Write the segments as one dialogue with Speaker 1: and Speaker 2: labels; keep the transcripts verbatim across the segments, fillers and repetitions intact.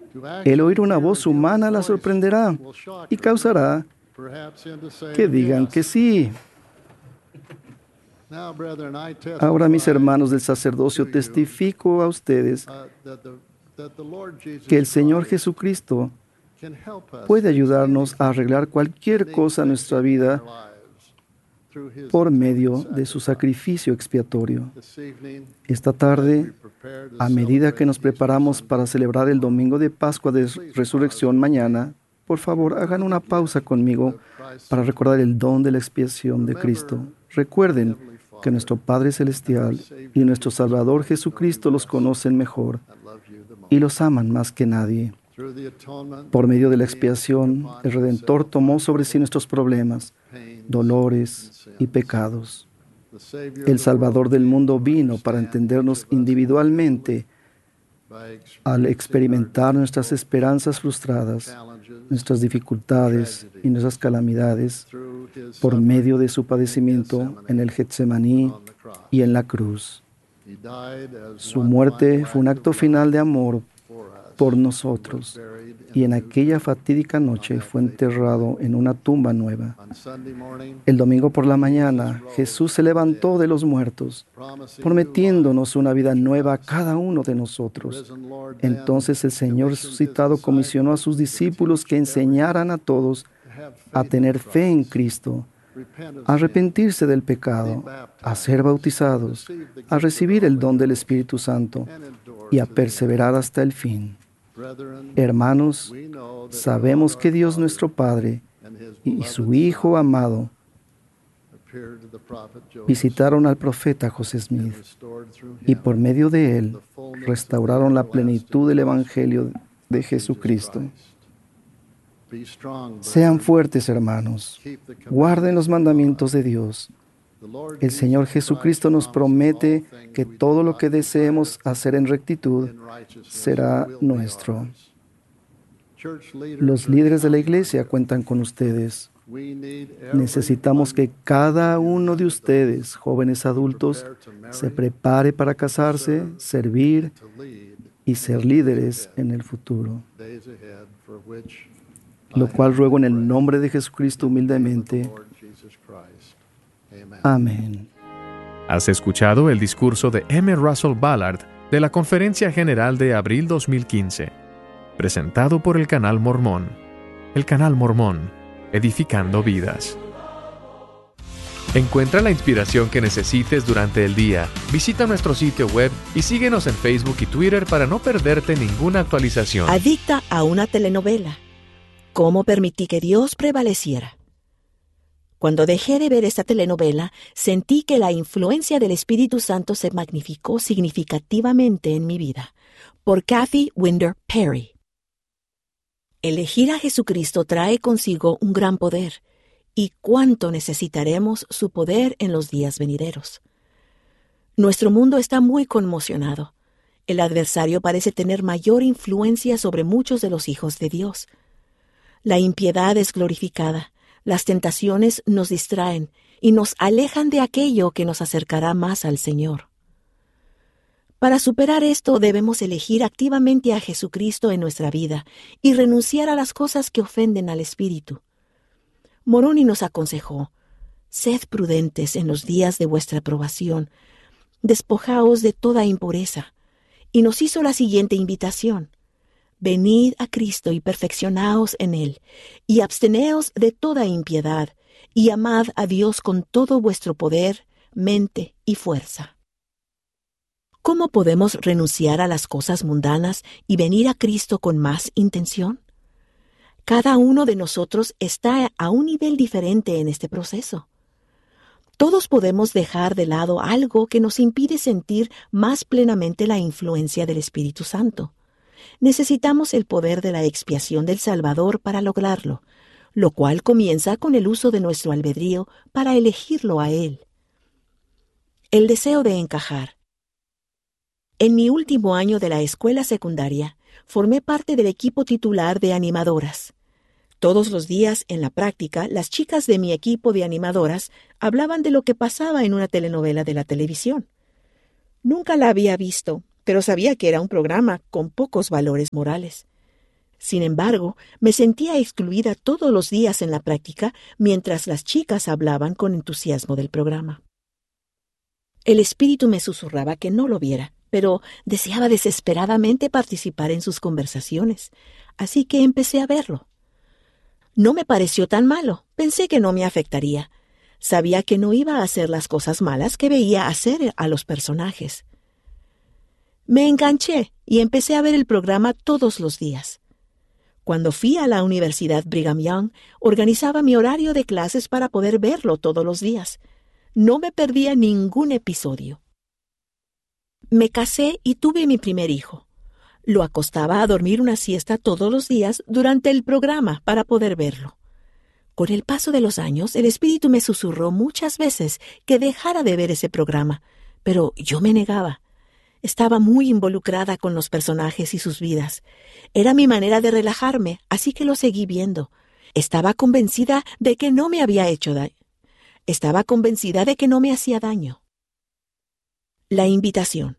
Speaker 1: El oír una voz humana la sorprenderá y causará que digan que sí. Ahora, mis hermanos del sacerdocio, testifico a ustedes que el Señor Jesucristo puede ayudarnos a arreglar cualquier cosa en nuestra vida por medio de su sacrificio expiatorio. Esta tarde, a medida que nos preparamos para celebrar el domingo de Pascua de Resurrección mañana, por favor, hagan una pausa conmigo para recordar el don de la expiación de Cristo. Recuerden que nuestro Padre Celestial y nuestro Salvador Jesucristo los conocen mejor y los aman más que nadie. Por medio de la expiación, el Redentor tomó sobre sí nuestros problemas, dolores y pecados. El Salvador del mundo vino para entendernos individualmente al experimentar nuestras esperanzas frustradas, nuestras dificultades y nuestras calamidades por medio de su padecimiento en el Getsemaní y en la cruz. Su muerte fue un acto final de amor por nosotros, y en aquella fatídica noche fue enterrado en una tumba nueva. El domingo por la mañana, Jesús se levantó de los muertos, prometiéndonos una vida nueva a cada uno de nosotros. Entonces el Señor resucitado comisionó a sus discípulos que enseñaran a todos a tener fe en Cristo, a arrepentirse del pecado, a ser bautizados, a recibir el don del Espíritu Santo y a perseverar hasta el fin. Hermanos, sabemos que Dios nuestro Padre y su Hijo amado visitaron al profeta José Smith y por medio de él restauraron la plenitud del Evangelio de Jesucristo. Sean fuertes, hermanos. Guarden los mandamientos de Dios. El Señor Jesucristo nos promete que todo lo que deseemos hacer en rectitud será nuestro. Los líderes de la iglesia cuentan con ustedes. Necesitamos que cada uno de ustedes, jóvenes adultos, se prepare para casarse, servir y ser líderes en el futuro. Lo cual ruego en el nombre de Jesucristo humildemente. Amén.
Speaker 2: Has escuchado el discurso de M. Russell Ballard de la Conferencia General de abril dos mil quince, presentado por el Canal Mormón. El Canal Mormón, edificando vidas. Encuentra la inspiración que necesites durante el día. Visita nuestro sitio web y síguenos en Facebook y Twitter para no perderte ninguna actualización.
Speaker 3: Adicta a una telenovela. ¿Cómo permití que Dios prevaleciera? Cuando dejé de ver esta telenovela, sentí que la influencia del Espíritu Santo se magnificó significativamente en mi vida. Por Kathy Winder Perry. Elegir a Jesucristo trae consigo un gran poder, y cuánto necesitaremos su poder en los días venideros. Nuestro mundo está muy conmocionado. El adversario parece tener mayor influencia sobre muchos de los hijos de Dios. La impiedad es glorificada. Las tentaciones nos distraen y nos alejan de aquello que nos acercará más al Señor. Para superar esto debemos elegir activamente a Jesucristo en nuestra vida y renunciar a las cosas que ofenden al Espíritu. Moroni nos aconsejó: sed prudentes en los días de vuestra probación, despojaos de toda impureza, y nos hizo la siguiente invitación: venid a Cristo y perfeccionaos en Él, y absteneos de toda impiedad, y amad a Dios con todo vuestro poder, mente y fuerza. ¿Cómo podemos renunciar a las cosas mundanas y venir a Cristo con más intención? Cada uno de nosotros está a un nivel diferente en este proceso. Todos podemos dejar de lado algo que nos impide sentir más plenamente la influencia del Espíritu Santo. Necesitamos el poder de la expiación del Salvador para lograrlo, lo cual comienza con el uso de nuestro albedrío para elegirlo a Él. El deseo de encajar. En mi último año de la escuela secundaria, formé parte del equipo titular de animadoras. Todos los días, en la práctica, las chicas de mi equipo de animadoras hablaban de lo que pasaba en una telenovela de la televisión. Nunca la había visto, pero sabía que era un programa con pocos valores morales. Sin embargo, me sentía excluida todos los días en la práctica mientras las chicas hablaban con entusiasmo del programa. El espíritu me susurraba que no lo viera, pero deseaba desesperadamente participar en sus conversaciones, así que empecé a verlo. No me pareció tan malo, pensé que no me afectaría. Sabía que no iba a hacer las cosas malas que veía hacer a los personajes. Me enganché y empecé a ver el programa todos los días. Cuando fui a la Universidad Brigham Young, organizaba mi horario de clases para poder verlo todos los días. No me perdía ningún episodio. Me casé y tuve mi primer hijo. Lo acostaba a dormir una siesta todos los días durante el programa para poder verlo. Con el paso de los años, el espíritu me susurró muchas veces que dejara de ver ese programa, pero yo me negaba. Estaba muy involucrada con los personajes y sus vidas. Era mi manera de relajarme, así que lo seguí viendo. Estaba convencida de que no me había hecho daño. Estaba convencida de que no me hacía daño. La invitación.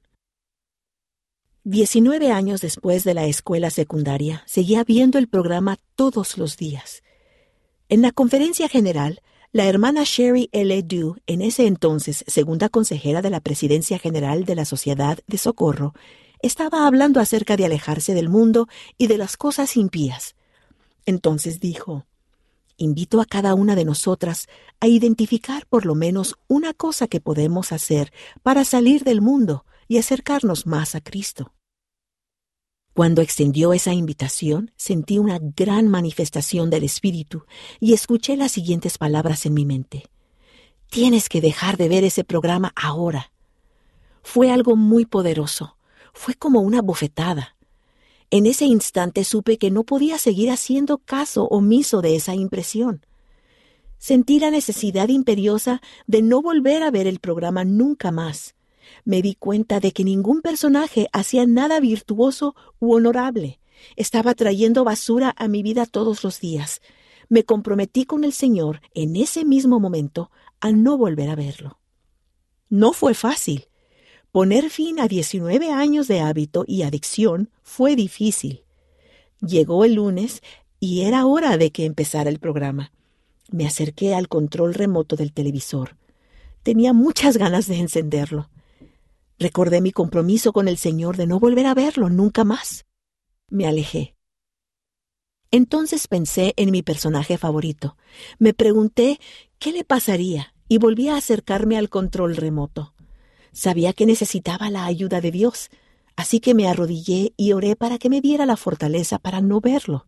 Speaker 3: Diecinueve años después de la escuela secundaria, seguía viendo el programa todos los días. En la conferencia general, la hermana Sherry L. Dew, en ese entonces segunda consejera de la Presidencia General de la Sociedad de Socorro, estaba hablando acerca de alejarse del mundo y de las cosas impías. Entonces dijo: invito a cada una de nosotras a identificar por lo menos una cosa que podemos hacer para salir del mundo y acercarnos más a Cristo. Cuando extendió esa invitación, sentí una gran manifestación del Espíritu y escuché las siguientes palabras en mi mente: tienes que dejar de ver ese programa ahora. Fue algo muy poderoso. Fue como una bofetada. En ese instante supe que no podía seguir haciendo caso omiso de esa impresión. Sentí la necesidad imperiosa de no volver a ver el programa nunca más. Me di cuenta de que ningún personaje hacía nada virtuoso u honorable. Estaba trayendo basura a mi vida todos los días. Me comprometí con el Señor en ese mismo momento a no volver a verlo. No fue fácil. Poner fin a diecinueve años de hábito y adicción fue difícil. Llegó el lunes y era hora de que empezara el programa. Me acerqué al control remoto del televisor. Tenía muchas ganas de encenderlo. Recordé mi compromiso con el Señor de no volver a verlo nunca más. Me alejé. Entonces pensé en mi personaje favorito. Me pregunté qué le pasaría y volví a acercarme al control remoto. Sabía que necesitaba la ayuda de Dios, así que me arrodillé y oré para que me diera la fortaleza para no verlo.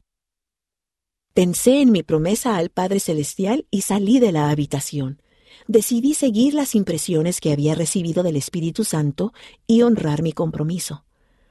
Speaker 3: Pensé en mi promesa al Padre Celestial y salí de la habitación. Decidí seguir las impresiones que había recibido del Espíritu Santo y honrar mi compromiso.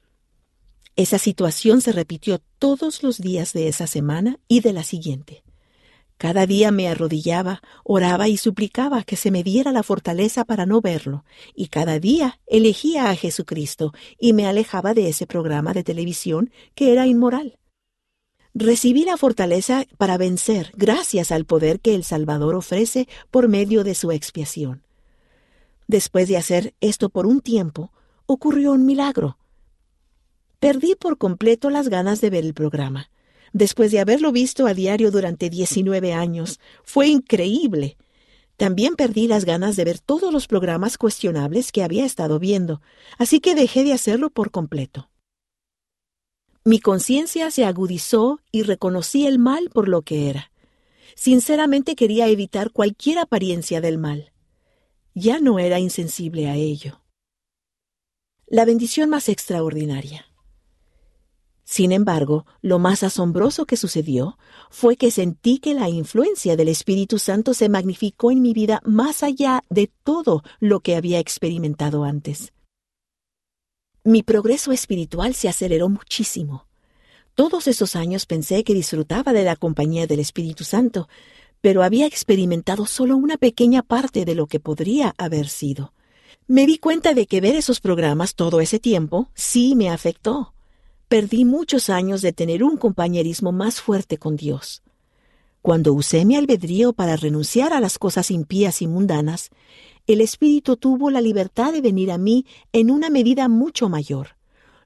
Speaker 3: Esa situación se repitió todos los días de esa semana y de la siguiente. Cada día me arrodillaba, oraba y suplicaba que se me diera la fortaleza para no verlo, y cada día elegía a Jesucristo y me alejaba de ese programa de televisión que era inmoral. Recibí la fortaleza para vencer gracias al poder que el Salvador ofrece por medio de su expiación. Después de hacer esto por un tiempo, ocurrió un milagro. Perdí por completo las ganas de ver el programa. Después de haberlo visto a diario durante diecinueve años, fue increíble. También perdí las ganas de ver todos los programas cuestionables que había estado viendo, así que dejé de hacerlo por completo. Mi conciencia se agudizó y reconocí el mal por lo que era. Sinceramente quería evitar cualquier apariencia del mal. Ya no era insensible a ello. La bendición más extraordinaria. Sin embargo, lo más asombroso que sucedió fue que sentí que la influencia del Espíritu Santo se magnificó en mi vida más allá de todo lo que había experimentado antes. Mi progreso espiritual se aceleró muchísimo. Todos esos años pensé que disfrutaba de la compañía del Espíritu Santo, pero había experimentado solo una pequeña parte de lo que podría haber sido. Me di cuenta de que ver esos programas todo ese tiempo sí me afectó. Perdí muchos años de tener un compañerismo más fuerte con Dios. Cuando usé mi albedrío para renunciar a las cosas impías y mundanas, el Espíritu tuvo la libertad de venir a mí en una medida mucho mayor.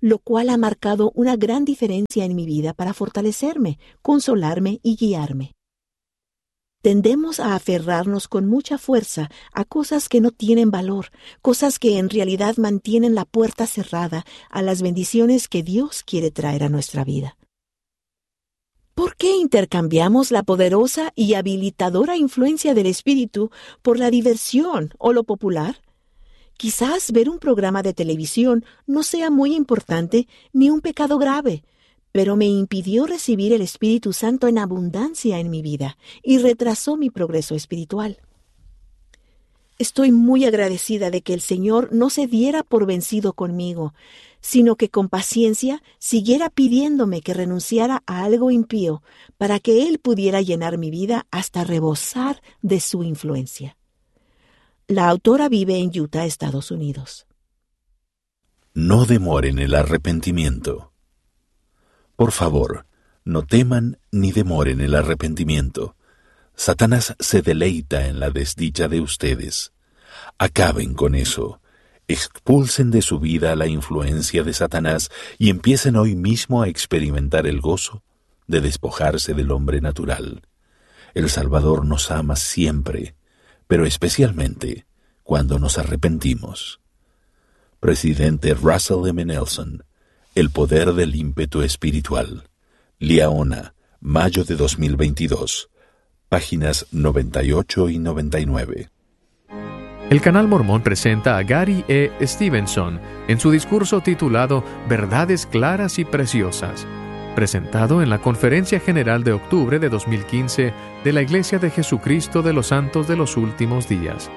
Speaker 3: lo cual ha marcado una gran diferencia en mi vida para fortalecerme, consolarme y guiarme. Tendemos a aferrarnos con mucha fuerza a cosas que no tienen valor, cosas que en realidad mantienen la puerta cerrada a las bendiciones que Dios quiere traer a nuestra vida. ¿Por qué intercambiamos la poderosa y habilitadora influencia del Espíritu por la diversión o lo popular? Quizás ver un programa de televisión no sea muy importante ni un pecado grave, pero me impidió recibir el Espíritu Santo en abundancia en mi vida y retrasó mi progreso espiritual. Estoy muy agradecida de que el Señor no se diera por vencido conmigo, sino que con paciencia siguiera pidiéndome que renunciara a algo impío para que Él pudiera llenar mi vida hasta rebosar de su influencia. La autora vive en Utah, Estados Unidos.
Speaker 4: No demoren el arrepentimiento. Por favor, no teman ni demoren el arrepentimiento. Satanás se deleita en la desdicha de ustedes. Acaben con eso. Expulsen de su vida la influencia de Satanás y empiecen hoy mismo a experimentar el gozo de despojarse del hombre natural. El Salvador nos ama siempre, pero especialmente cuando nos arrepentimos. Presidente Russell M. Nelson, El poder del ímpetu espiritual. Liaona, mayo de dos mil veintidós. Páginas noventa y ocho y noventa y nueve.
Speaker 2: El Canal Mormón presenta a Gary E. Stevenson en su discurso titulado Verdades Claras y Preciosas, presentado en la Conferencia General de octubre de dos mil quince de la Iglesia de Jesucristo de los Santos de los Últimos Días.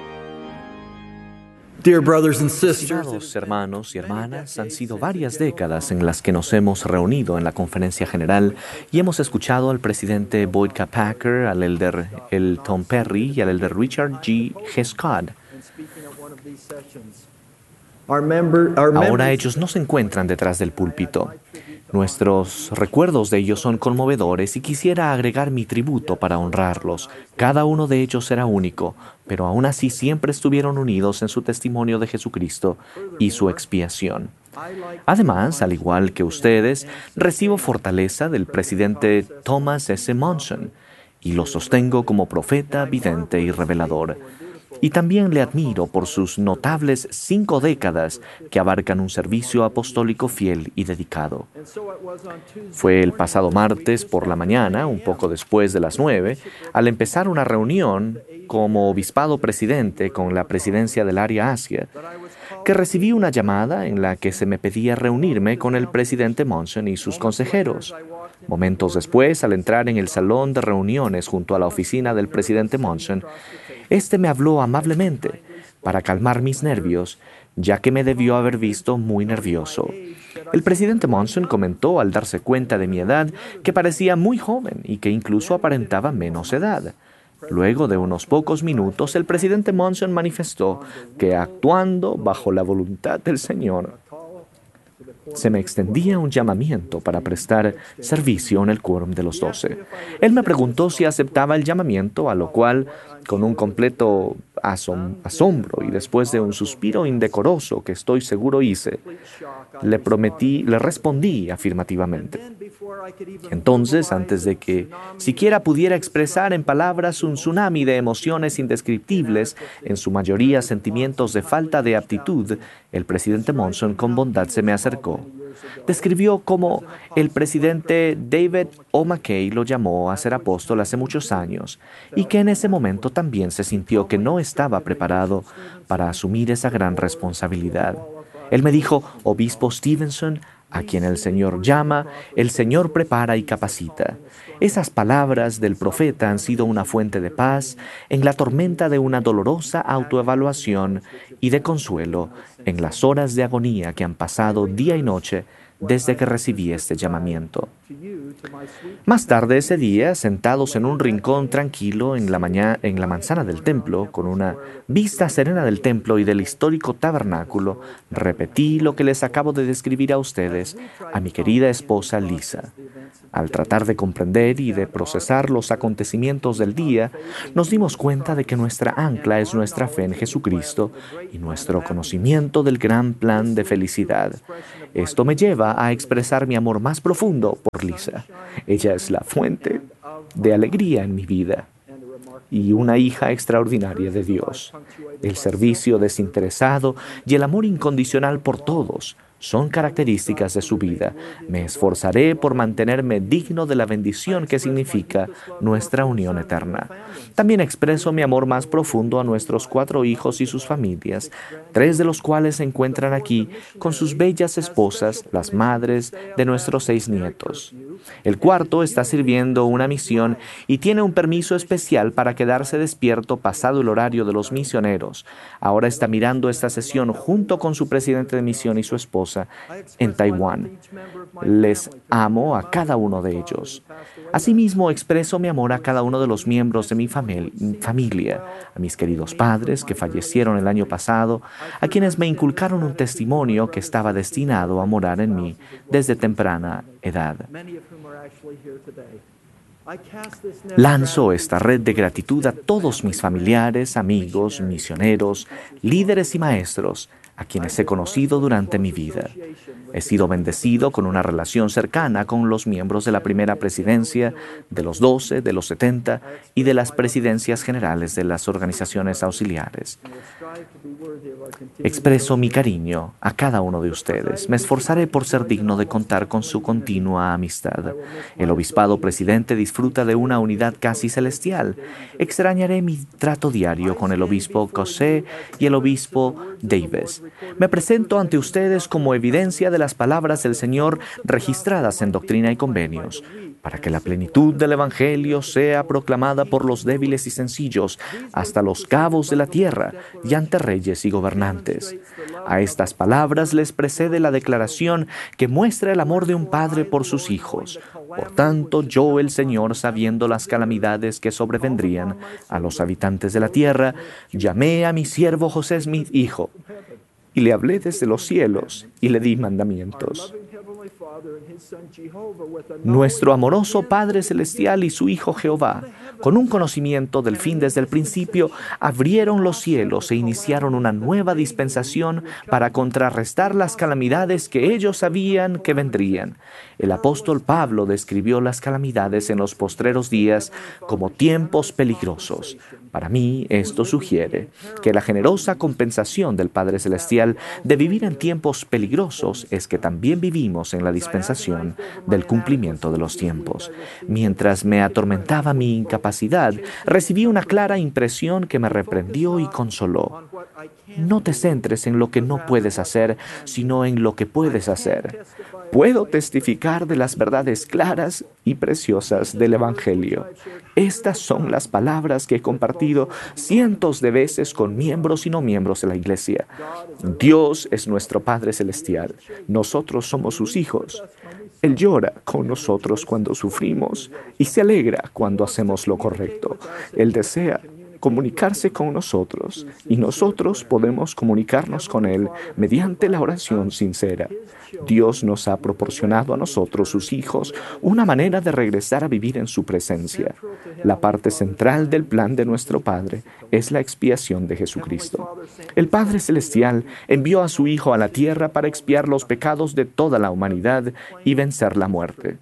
Speaker 5: Estimados hermanos y hermanas, han sido varias décadas en las que nos hemos reunido en la conferencia general y hemos escuchado al presidente Boyd K. Packer, al elder L. Tom Perry y al elder Richard G. Scott. Ahora ellos no se encuentran detrás del púlpito. Nuestros recuerdos de ellos son conmovedores y quisiera agregar mi tributo para honrarlos. Cada uno de ellos era único, pero aún así siempre estuvieron unidos en su testimonio de Jesucristo y su expiación. Además, al igual que ustedes, recibo fortaleza del presidente Thomas S. Monson y lo sostengo como profeta, vidente y revelador. Y también le admiro por sus notables cinco décadas que abarcan un servicio apostólico fiel y dedicado. Fue el pasado martes por la mañana, un poco después de las nueve, al empezar una reunión como obispado presidente con la presidencia del área Asia, que recibí una llamada en la que se me pedía reunirme con el presidente Monson y sus consejeros. Momentos después, al entrar en el salón de reuniones junto a la oficina del presidente Monson, este me habló amablemente para calmar mis nervios, ya que me debió haber visto muy nervioso. El presidente Monson comentó al darse cuenta de mi edad que parecía muy joven y que incluso aparentaba menos edad. Luego de unos pocos minutos, el presidente Monson manifestó que actuando bajo la voluntad del Señor, se me extendía un llamamiento para prestar servicio en el quórum de los doce. Él me preguntó si aceptaba el llamamiento, a lo cual, con un completo asom- asombro y después de un suspiro indecoroso que estoy seguro hice, le prometí, le respondí afirmativamente. Entonces, antes de que siquiera pudiera expresar en palabras un tsunami de emociones indescriptibles, en su mayoría sentimientos de falta de aptitud, el presidente Monson con bondad se me acercó. Describió cómo el presidente David O. McKay lo llamó a ser apóstol hace muchos años y que en ese momento también se sintió que no estaba preparado para asumir esa gran responsabilidad. Él me dijo: Obispo Stevenson, a quien el Señor llama, el Señor prepara y capacita. Esas palabras del profeta han sido una fuente de paz en la tormenta de una dolorosa autoevaluación y de consuelo en las horas de agonía que han pasado día y noche desde que recibí este llamamiento. Más tarde ese día, sentados en un rincón tranquilo en la, mañana, en la manzana del templo, con una vista serena del templo y del histórico tabernáculo, repetí lo que les acabo de describir a ustedes, a mi querida esposa Lisa. Al tratar de comprender y de procesar los acontecimientos del día, nos dimos cuenta de que nuestra ancla es nuestra fe en Jesucristo y nuestro conocimiento del gran plan de felicidad. Esto me lleva a expresar mi amor más profundo por Lisa. Ella es la fuente de alegría en mi vida y una hija extraordinaria de Dios. El servicio desinteresado y el amor incondicional por todos son características de su vida. Me esforzaré por mantenerme digno de la bendición que significa nuestra unión eterna. También expreso mi amor más profundo a nuestros cuatro hijos y sus familias, tres de los cuales se encuentran aquí con sus bellas esposas, las madres de nuestros seis nietos. El cuarto está sirviendo una misión y tiene un permiso especial para quedarse despierto pasado el horario de los misioneros. Ahora está mirando esta sesión junto con su presidente de misión y su esposa en Taiwán. Les amo a cada uno de ellos. Asimismo, expreso mi amor a cada uno de los miembros de mi famili- familia, a mis queridos padres que fallecieron el año pasado, a quienes me inculcaron un testimonio que estaba destinado a morar en mí desde temprana edad. Lanzo esta red de gratitud a todos mis familiares, amigos, misioneros, líderes y maestros, a quienes he conocido durante mi vida. He sido bendecido con una relación cercana con los miembros de la primera presidencia, de los doce, de los setenta y de las presidencias generales de las organizaciones auxiliares. Expreso mi cariño a cada uno de ustedes. Me esforzaré por ser digno de contar con su continua amistad. El obispado presidente disfruta de una unidad casi celestial. Extrañaré mi trato diario con el obispo Cosé y el obispo Davis. Me presento ante ustedes como evidencia de las palabras del Señor registradas en Doctrina y Convenios, para que la plenitud del Evangelio sea proclamada por los débiles y sencillos hasta los cabos de la tierra y ante reyes y gobernantes. A estas palabras les precede la declaración que muestra el amor de un padre por sus hijos. Por tanto, yo, el Señor, sabiendo las calamidades que sobrevendrían a los habitantes de la tierra, llamé a mi siervo José Smith, hijo, y le hablé desde los cielos y le di mandamientos. Nuestro amoroso Padre Celestial y su Hijo Jehová, con un conocimiento del fin desde el principio, abrieron los cielos e iniciaron una nueva dispensación para contrarrestar las calamidades que ellos sabían que vendrían. El apóstol Pablo describió las calamidades en los postreros días como tiempos peligrosos. Para mí, esto sugiere que la generosa compensación del Padre Celestial de vivir en tiempos peligrosos es que también vivimos en la dispensación del cumplimiento de los tiempos. Mientras me atormentaba mi incapacidad, recibí una clara impresión que me reprendió y consoló. No te centres en lo que no puedes hacer, sino en lo que puedes hacer. Puedo testificar de las verdades claras y preciosas del Evangelio. Estas son las palabras que he compartido cientos de veces con miembros y no miembros de la Iglesia. Dios es nuestro Padre Celestial. Nosotros somos sus hijos. Él llora con nosotros cuando sufrimos y se alegra cuando hacemos lo correcto. Él desea comunicarse con nosotros y nosotros podemos comunicarnos con Él mediante la oración sincera. Dios nos ha proporcionado a nosotros, sus hijos, una manera de regresar a vivir en su presencia. La parte central del plan de nuestro Padre es la expiación de Jesucristo. El Padre Celestial envió a su Hijo a la tierra para expiar los pecados de toda la humanidad y vencer la muerte.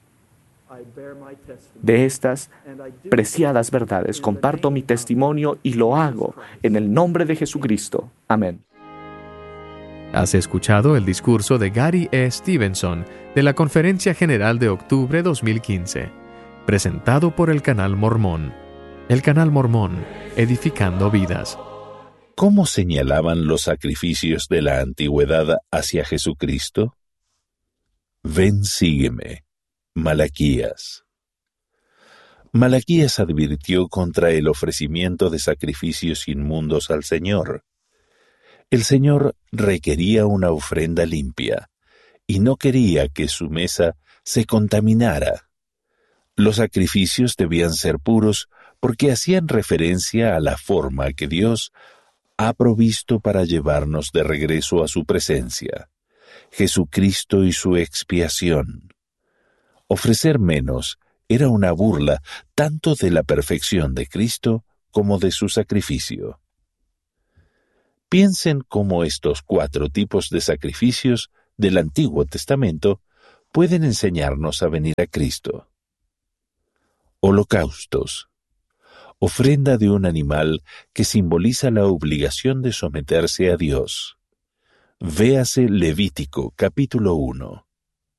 Speaker 5: De estas preciadas verdades comparto mi testimonio y lo hago en el nombre de Jesucristo. Amén.
Speaker 2: Has escuchado el discurso de Gary E. Stevenson de la Conferencia General de octubre dos mil quince, presentado por el Canal Mormón. El Canal Mormón, edificando vidas.
Speaker 4: ¿Cómo señalaban los sacrificios de la antigüedad hacia Jesucristo? Ven, sígueme. Malaquías. Malaquías advirtió contra el ofrecimiento de sacrificios inmundos al Señor. El Señor requería una ofrenda limpia y no quería que su mesa se contaminara. Los sacrificios debían ser puros porque hacían referencia a la forma que Dios ha provisto para llevarnos de regreso a su presencia, Jesucristo y su expiación. Ofrecer menos era una burla tanto de la perfección de Cristo como de su sacrificio. Piensen cómo estos cuatro tipos de sacrificios del Antiguo Testamento pueden enseñarnos a venir a Cristo. Holocaustos. Ofrenda de un animal que simboliza la obligación de someterse a Dios. Véase Levítico capítulo uno.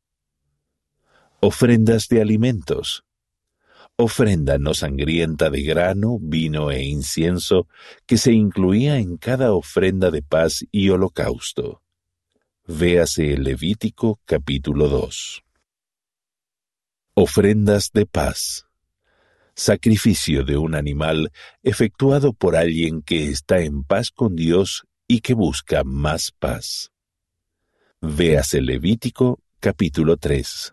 Speaker 4: Ofrendas de alimentos. Ofrenda no sangrienta de grano, vino e incienso que se incluía en cada ofrenda de paz y holocausto. Véase Levítico capítulo dos. Ofrendas de paz. Sacrificio de un animal efectuado por alguien que está en paz con Dios y que busca más paz. Véase Levítico capítulo tres.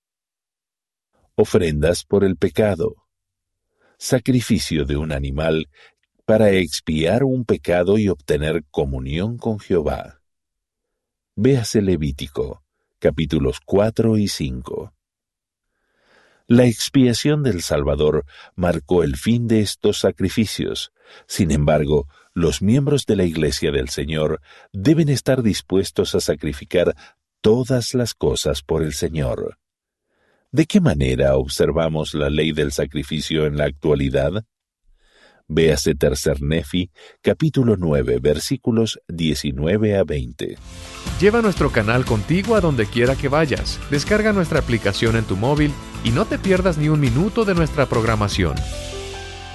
Speaker 4: Ofrendas por el pecado. Sacrificio de un animal para expiar un pecado y obtener comunión con Jehová. Véase Levítico capítulos cuatro y cinco. La expiación del Salvador marcó el fin de estos sacrificios. Sin embargo, los miembros de la Iglesia del Señor deben estar dispuestos a sacrificar todas las cosas por el Señor. ¿De qué manera observamos la ley del sacrificio en la actualidad? Véase Tercer Nefi, capítulo nueve, versículos diecinueve a veinte.
Speaker 2: Lleva nuestro canal contigo a donde quiera que vayas. Descarga nuestra aplicación en tu móvil y no te pierdas ni un minuto de nuestra programación.